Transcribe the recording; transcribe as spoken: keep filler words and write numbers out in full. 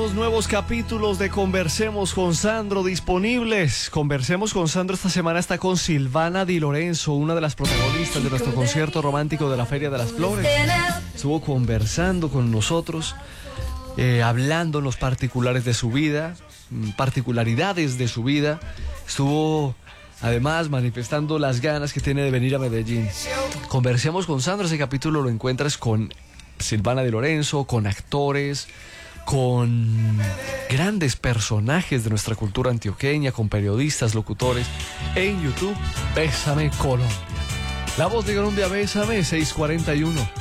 Tenemos nuevos capítulos de Conversemos con Sandro disponibles. Conversemos con Sandro esta semana está con Silvana Di Lorenzo, una de las protagonistas de nuestro concierto romántico de la Feria de las Flores. Estuvo conversando con nosotros, eh, hablando los particulares de su vida, particularidades de su vida. Estuvo además manifestando las ganas que tiene de venir a Medellín. Conversemos con Sandro, ese capítulo lo encuentras con Silvana Di Lorenzo, con actores, con grandes personajes de nuestra cultura antioqueña, con periodistas, locutores, en YouTube, Bésame Colombia. La voz de Colombia, Bésame, seis cuarenta y uno.